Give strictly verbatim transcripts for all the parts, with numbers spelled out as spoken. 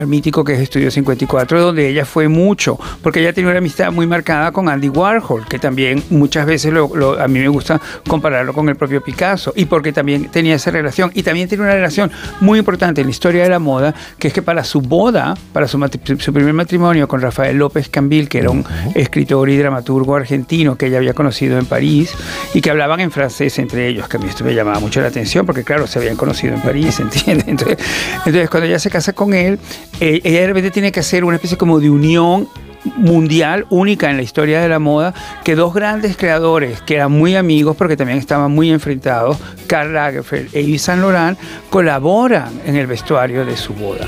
mítico que es Estudio cincuenta y cuatro, donde ella fue mucho, porque ella tiene una amistad muy marcada con Andy Warhol, que también muchas veces lo, lo, a mí me gusta compararlo con el propio Picasso, y porque también tenía esa relación, y también tiene una relación muy importante en la historia de la moda, que es que para su boda, para su, su primer matrimonio con Rafael López Cambil, que era un uh-huh. escritor y dramaturgo argentino que ella había conocido en París, y que hablaban en francés entre ellos, que a mí esto me llamaba mucho la atención, porque claro, se habían conocido en París, ¿entiendes? Entonces, entonces cuando ella se casa con él, Eh, ella de repente tiene que hacer una especie como de unión mundial única en la historia de la moda, que dos grandes creadores que eran muy amigos porque también estaban muy enfrentados, Karl Lagerfeld e Yves Saint Laurent, colaboran en el vestuario de su boda.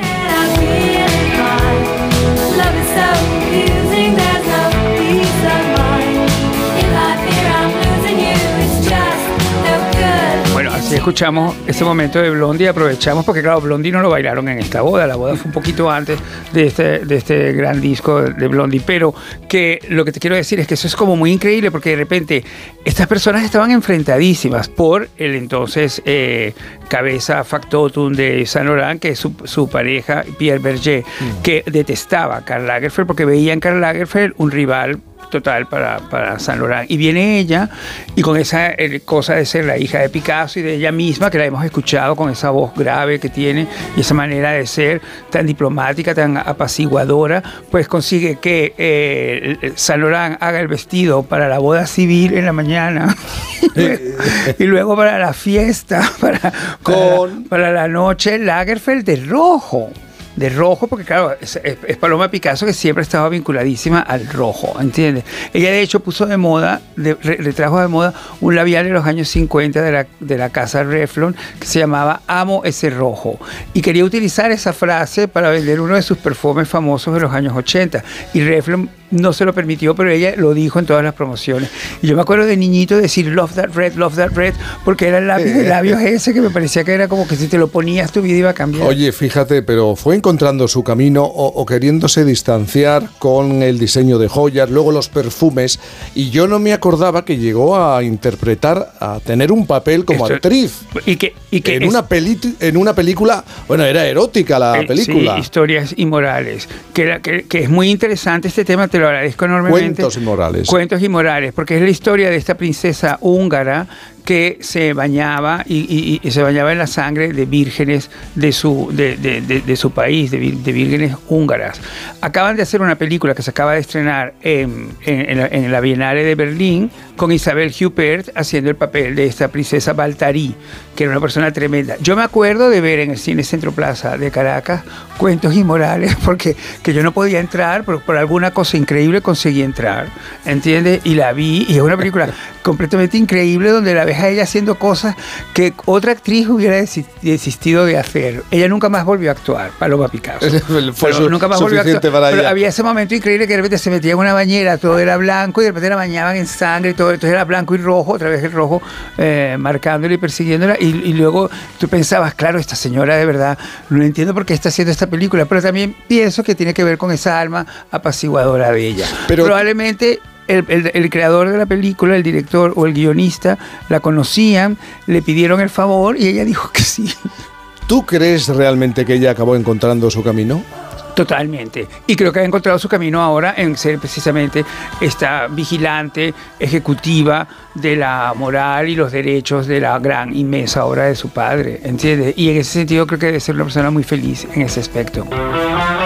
Y escuchamos ese momento de Blondie y aprovechamos porque claro, Blondie no lo bailaron en esta boda, la boda fue un poquito antes de este, de este gran disco de Blondie, pero que lo que te quiero decir es que eso es como muy increíble porque de repente estas personas estaban enfrentadísimas por el entonces eh, cabeza factotum de Saint Laurent, que es su, su pareja Pierre Berger, mm. que detestaba a Karl Lagerfeld porque veía en Karl Lagerfeld un rival total para, para Saint Laurent. Y viene ella, y con esa eh, cosa de ser la hija de Picasso y de ella misma, que la hemos escuchado con esa voz grave que tiene y esa manera de ser tan diplomática, tan apaciguadora, pues consigue que eh, Saint Laurent haga el vestido para la boda civil en la mañana y, luego, y luego para la fiesta, para, con... para, para la noche, Lagerfeld de rojo. De rojo, porque claro, es, es, es Paloma Picasso que siempre estaba vinculadísima al rojo, ¿entiendes? Ella de hecho puso de moda, de, re, le trajo de moda un labial de los años cincuenta de la, de la casa Revlon que se llamaba Amo ese rojo, y quería utilizar esa frase para vender uno de sus perfumes famosos de los años ochenta, y Revlon no se lo permitió, pero ella lo dijo en todas las promociones. Y yo me acuerdo de niñito decir love that red, love that red, porque era el lápiz de labios ese que me parecía que era como que si te lo ponías tu vida iba a cambiar. Oye, fíjate, pero fue encontrando su camino o, o queriéndose distanciar con el diseño de joyas, luego los perfumes, y yo no me acordaba que llegó a interpretar, a tener un papel como Esto, actriz. Y que, y que en, es, una peli, en una película, bueno, era erótica la eh, película. Sí, Historias Inmorales, que, que, que es muy interesante este tema, te lo agradezco enormemente. Cuentos Inmorales. Cuentos Inmorales, porque es la historia de esta princesa húngara que se bañaba y, y, y se bañaba en la sangre de vírgenes de su, de, de, de, de su país, de, de vírgenes húngaras. Acaban de hacer una película que se acaba de estrenar en, en, en, la, en la Bienal de Berlín con Isabel Huppert haciendo el papel de esta princesa Baltarí, que era una persona tremenda. Yo me acuerdo de ver en el Cine Centro Plaza de Caracas Cuentos Inmorales, porque que yo no podía entrar, pero por alguna cosa increíble conseguí entrar, ¿entiendes? Y la vi, y es una película completamente increíble donde la ves a ella haciendo cosas que otra actriz hubiera desistido de hacer. Ella nunca más volvió a actuar, Paloma Picasso. Fue su, nunca más volvió a actuar. Para pero ella. Había ese momento increíble que de repente se metía en una bañera, todo era blanco, y de repente la bañaban en sangre y todo, entonces era blanco y rojo, otra vez el rojo eh, marcándola y persiguiéndola, y, y luego tú pensabas, claro, esta señora de verdad, no entiendo por qué está haciendo esta película, pero también pienso que tiene que ver con esa alma apaciguadora de ella. Pero probablemente El, el, el creador de la película, el director o el guionista, la conocían, le pidieron el favor y ella dijo que sí. ¿Tú crees realmente que ella acabó encontrando su camino? Totalmente. Y creo que ha encontrado su camino ahora en ser precisamente esta vigilante ejecutiva de la moral y los derechos de la gran, inmensa obra de su padre, ¿entiendes? Y en ese sentido creo que debe ser una persona muy feliz en ese aspecto.